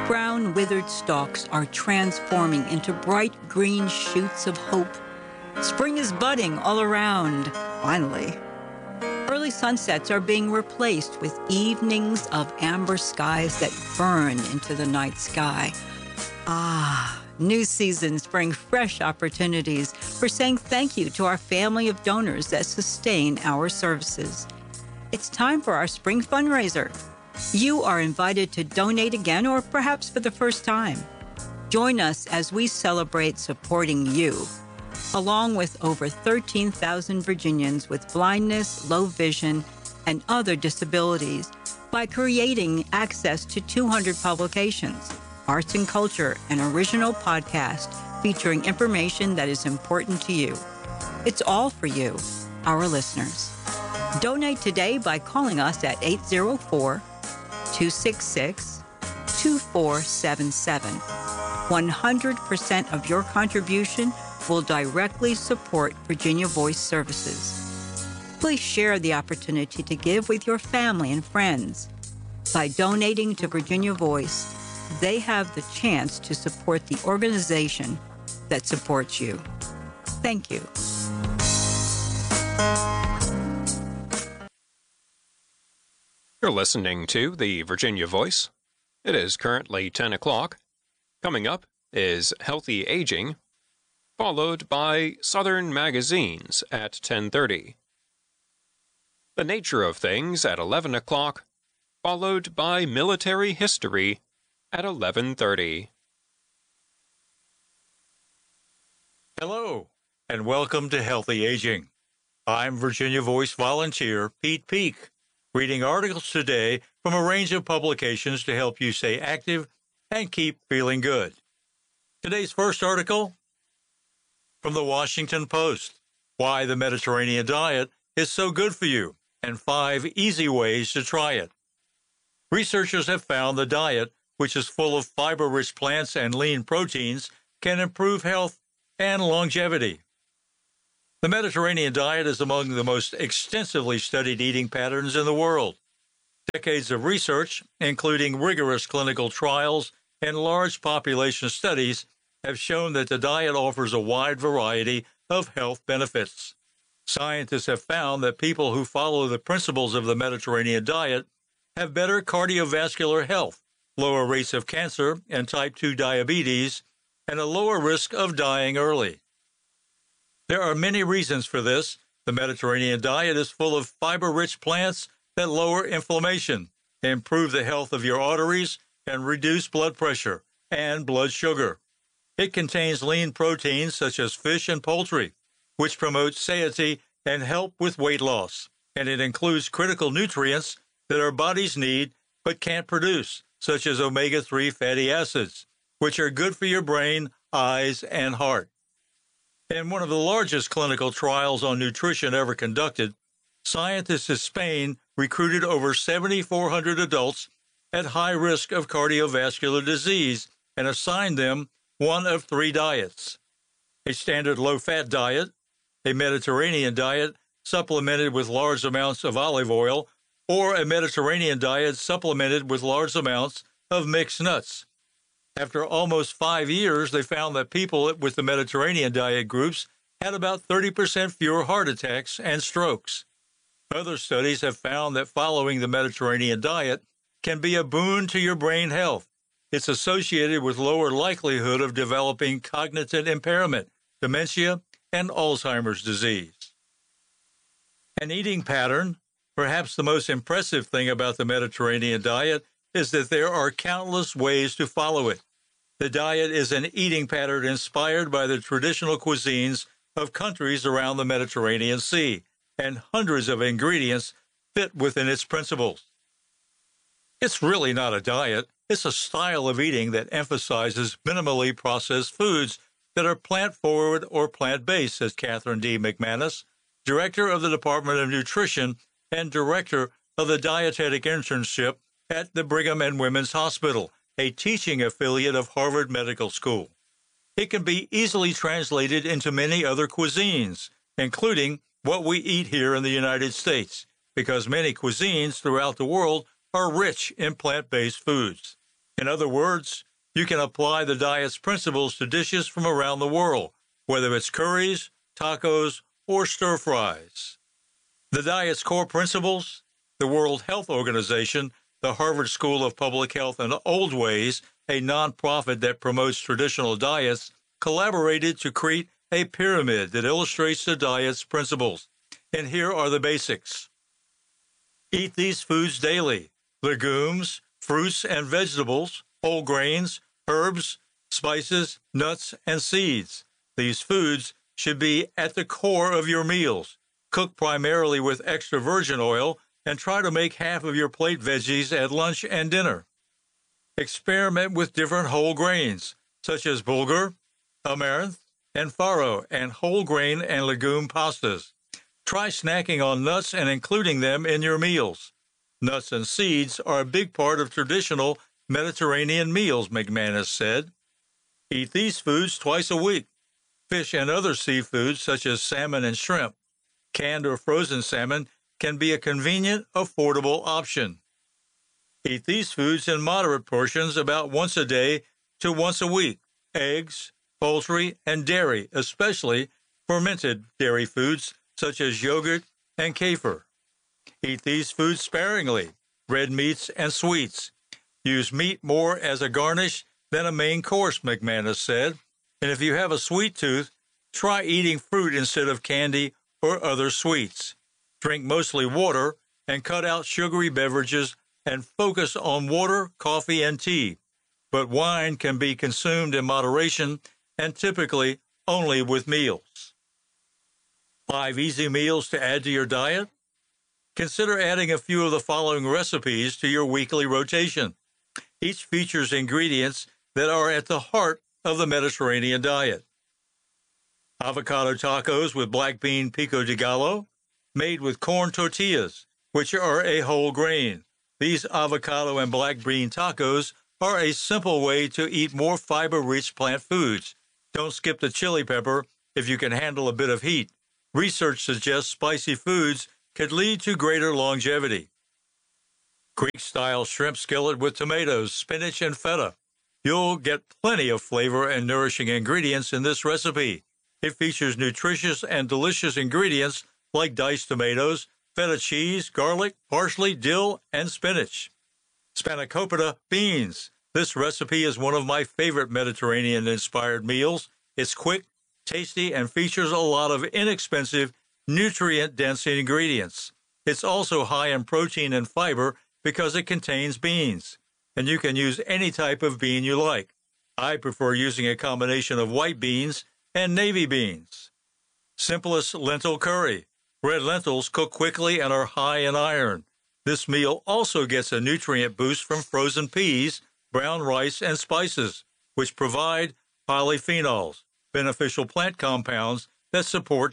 Brown, withered stalks are transforming into bright green shoots of hope. Spring is budding all around, finally. Early sunsets are being replaced with evenings of amber skies that burn into the night sky. New seasons bring fresh opportunities for saying thank you to our family of donors that sustain our services. It's time for our spring fundraiser. You are invited to donate again or perhaps for the first time. Join us as we celebrate supporting you, along with over 13,000 Virginians with blindness, low vision, and other disabilities by creating access to 200 publications, arts and culture, and original podcast featuring information that is important to you. It's all for you, our listeners. Donate today by calling us at 804-266-2477. 100% of your contribution will directly support Virginia Voice services. Please share the opportunity to give with your family and friends. By donating to Virginia Voice, they have the chance to support the organization that supports you. Thank you. You're listening to the Virginia Voice. It is currently 10 o'clock. Coming up is Healthy Aging, followed by Southern Magazines at 10:30. The Nature of Things at 11 o'clock, followed by Military History at 11:30. Hello, and welcome to Healthy Aging. I'm Virginia Voice volunteer Pete Peak, reading articles today from a range of publications to help you stay active and keep feeling good. Today's first article from the Washington Post: Why the Mediterranean Diet is so good for you, and 5 easy ways to try it. Researchers have found the diet, which is full of fiber-rich plants and lean proteins, can improve health and longevity. The Mediterranean diet is among the most extensively studied eating patterns in the world. Decades of research, including rigorous clinical trials and large population studies, have shown that the diet offers a wide variety of health benefits. Scientists have found that people who follow the principles of the Mediterranean diet have better cardiovascular health, lower rates of cancer and type 2 diabetes, and a lower risk of dying early. There are many reasons for this. The Mediterranean diet is full of fiber-rich plants that lower inflammation, improve the health of your arteries, and reduce blood pressure and blood sugar. It contains lean proteins such as fish and poultry, which promote satiety and help with weight loss. And it includes critical nutrients that our bodies need but can't produce, such as omega-3 fatty acids, which are good for your brain, eyes, and heart. In one of the largest clinical trials on nutrition ever conducted, scientists in Spain recruited over 7,400 adults at high risk of cardiovascular disease and assigned them one of 3 diets: a standard low-fat diet, a Mediterranean diet supplemented with large amounts of olive oil, or a Mediterranean diet supplemented with large amounts of mixed nuts. After almost 5 years, they found that people with the Mediterranean diet groups had about 30% fewer heart attacks and strokes. Other studies have found that following the Mediterranean diet can be a boon to your brain health. It's associated with lower likelihood of developing cognitive impairment, dementia, and Alzheimer's disease. An eating pattern. Perhaps the most impressive thing about the Mediterranean diet is that there are countless ways to follow it. The diet is an eating pattern inspired by the traditional cuisines of countries around the Mediterranean Sea, and hundreds of ingredients fit within its principles. It's really not a diet. It's a style of eating that emphasizes minimally processed foods that are plant-forward or plant-based, says Catherine D. McManus, Director of the Department of Nutrition and Director of the Dietetic Internship at the Brigham and Women's Hospital, a teaching affiliate of Harvard Medical School. It can be easily translated into many other cuisines, including what we eat here in the United States, because many cuisines throughout the world are rich in plant-based foods. In other words, you can apply the diet's principles to dishes from around the world, whether it's curries, tacos, or stir-fries. The diet's core principles, the World Health Organization, the Harvard School of Public Health, and Old Ways, a nonprofit that promotes traditional diets, collaborated to create a pyramid that illustrates the diet's principles. And here are the basics. Eat these foods daily: legumes, fruits and vegetables, whole grains, herbs, spices, nuts, and seeds. These foods should be at the core of your meals. Cook primarily with extra virgin oil and try to make half of your plate veggies at lunch and dinner. Experiment with different whole grains, such as bulgur, amaranth, and farro, and whole grain and legume pastas. Try snacking on nuts and including them in your meals. Nuts and seeds are a big part of traditional Mediterranean meals, McManus said. Eat these foods twice a week. Fish and other seafoods, such as salmon and shrimp, canned or frozen salmon, can be a convenient, affordable option. Eat these foods in moderate portions about once a day to once a week. Eggs, poultry, and dairy, especially fermented dairy foods such as yogurt and kefir. Eat these foods sparingly, red meats and sweets. Use meat more as a garnish than a main course, McManus said. And if you have a sweet tooth, try eating fruit instead of candy or other sweets. Drink mostly water and cut out sugary beverages and focus on water, coffee, and tea. But wine can be consumed in moderation and typically only with meals. 5 easy meals to add to your diet? Consider adding a few of the following recipes to your weekly rotation. Each features ingredients that are at the heart of the Mediterranean diet. Avocado tacos with black bean pico de gallo, made with corn tortillas, which are a whole grain. These avocado and black bean tacos are a simple way to eat more fiber-rich plant foods. Don't skip the chili pepper if you can handle a bit of heat. Research suggests spicy foods could lead to greater longevity. Greek-style shrimp skillet with tomatoes, spinach, and feta. You'll get plenty of flavor and nourishing ingredients in this recipe. It features nutritious and delicious ingredients like diced tomatoes, feta cheese, garlic, parsley, dill, and spinach. Spanakopita beans. This recipe is one of my favorite Mediterranean-inspired meals. It's quick, tasty, and features a lot of inexpensive, nutrient-dense ingredients. It's also high in protein and fiber because it contains beans, and you can use any type of bean you like. I prefer using a combination of white beans and navy beans. Simplest lentil curry. Red lentils cook quickly and are high in iron. This meal also gets a nutrient boost from frozen peas, brown rice, and spices, which provide polyphenols, beneficial plant compounds that support